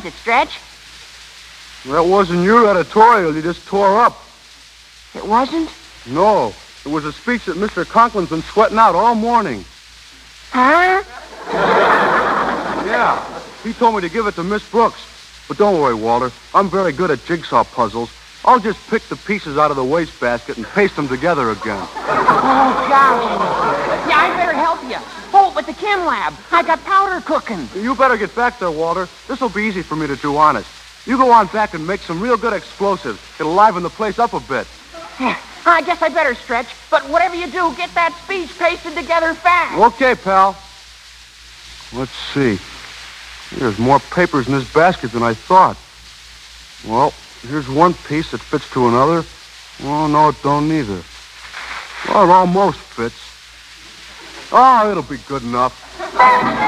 it, Stretch? That wasn't your editorial you just tore up. It wasn't? No, it was a speech that Mr. Conklin's been sweating out all morning. Huh? Yeah, he told me to give it to Miss Brooks. But don't worry, Walter. I'm very good at jigsaw puzzles. I'll just pick the pieces out of the wastebasket and paste them together again. Oh, gosh. Yeah, I better help you. Oh, but the chem lab. I got powder cooking. You better get back there, Walter. This'll be easy for me to do, honest. You go on back and make some real good explosives. It'll liven the place up a bit. I guess I better, Stretch. But whatever you do, get that speech pasted together fast. Okay, pal. Let's see. There's more papers in this basket than I thought. Well, here's one piece that fits to another. Oh, no, it don't either. Well, it almost fits. Oh, it'll be good enough.